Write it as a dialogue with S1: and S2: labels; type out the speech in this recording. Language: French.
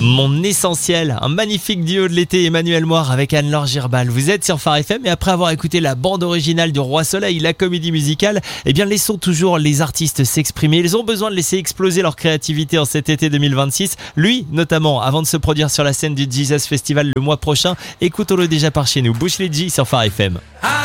S1: Mon essentiel, un magnifique duo de l'été, Emmanuel Moir avec Anne-Laure Girbal. Vous êtes sur Phare FM et après avoir écouté la bande originale du Roi Soleil, la comédie musicale, eh bien laissons toujours les artistes s'exprimer. Ils ont besoin de laisser exploser leur créativité en cet été 2026. Lui, notamment, avant de se produire sur la scène du Jesus Festival le mois prochain, écoutons-le déjà par chez nous. Bush Leji sur Phare FM.